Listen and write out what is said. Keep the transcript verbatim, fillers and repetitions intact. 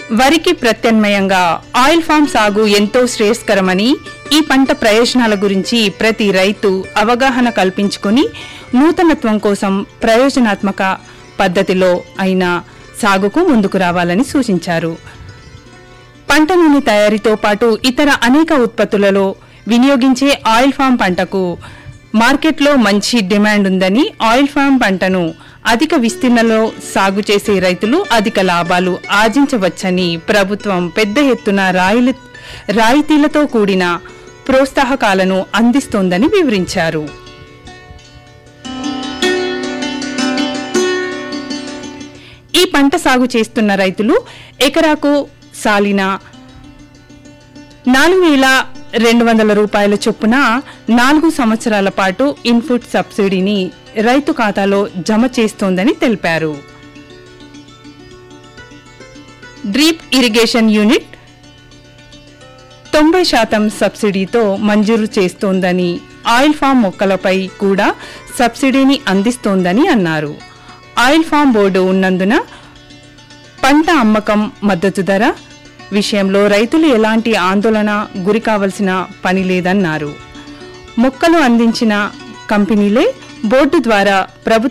వరికి ప్రత్యామ్నాయంగా oil form సాగు ఎంతో శ్రేయస్కరమని, ఈ పంట ప్రయోజనాల గురించి ప్రతి రైతు అవగాహన కల్పించుకుని నూతనత్వం కోసం ప్రయోజనాత్మక పద్ధతిలో అయిన సాగుకు ముందుకు రావాలని సూచించారు. పంట నూనె తయారీతో పాటు ఇతర అనేక ఉత్పత్తులలో వినియోగించే ఆయిల్ ఫామ్ పంటకు మార్కెట్లో మంచి డిమాండ్ ఉందని, ఆయిల్ ఫామ్ పంటను అధిక విస్తీర్ణంలో సాగు చేసే రైతులు అధిక లాభాలు ఆర్జించవచ్చని ప్రభుత్వం పెద్ద ఎత్తున రాయితీలతో కూడిన ప్రోత్సాహకాలను అందిస్తోందని వివరించారు. ఈ పంట సాగు చేస్తున్న రైతులు ఎకరాకు సాలిన నాలుగు వేల రెండు వందల రూపాయల చొప్పున నాలుగు సంవత్సరాల పాటు ఇన్పుట్ సబ్సిడీని రైతు ఖాతాలో జమ చేస్తోందని తెలిపారు. డ్రిప్ ఇరిగేషన్ యూనిట్ తొంభై శాతం సబ్సిడీతో మంజూరు చేస్తోందని, ఆయిల్ ఫామ్ మొక్కలపై కూడా సబ్సిడీని అందిస్తోందని అన్నారు. ఆయిల్ ఫామ్ బోర్డు ఉన్నందున పంట అమ్మకం మద్దతు ధర విషయంలో రైతులు ఎలాంటి ఆందోళన గురి కావాల్సిన పని లేదన్నారు. మొక్కలు అందించిన కంపెనీలే బోర్డు ద్వారా ప్రభుత్వ